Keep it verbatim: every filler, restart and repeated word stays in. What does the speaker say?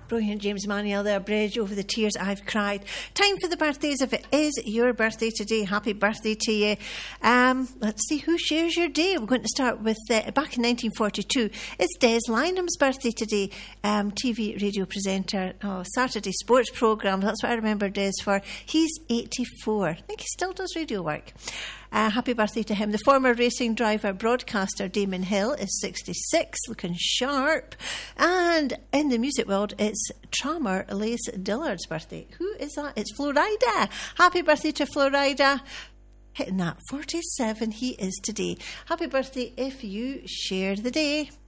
brilliant James Manuel there, Bridge Over the Tears I've Cried. Time for the birthdays. If it is your birthday today, happy birthday to you. Um, let's see who shares your day. We're going to start with, uh, back in nineteen forty-two, it's Des Lynam's birthday today. Um, T V radio presenter, oh, Saturday sports programme, that's what I remember Des for. He's eighty-four. I think he still does radio work. Uh, happy birthday to him. The former racing driver, broadcaster Damon Hill is sixty-six, looking sharp. And in the music world, it's Trammer Lace Dillard's birthday. Who is that? It's Florida. Happy birthday to Florida. Hitting that forty-seven he is today. Happy birthday if you share the day.